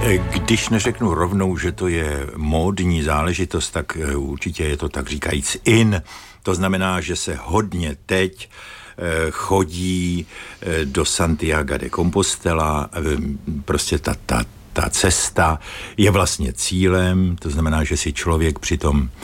Když neřeknu rovnou, že to je módní záležitost, tak určitě je to tak říkajíc in. To znamená, že se hodně teď chodí do Santiago de Compostela, prostě ta cesta je vlastně cílem, to znamená, že si člověk při tom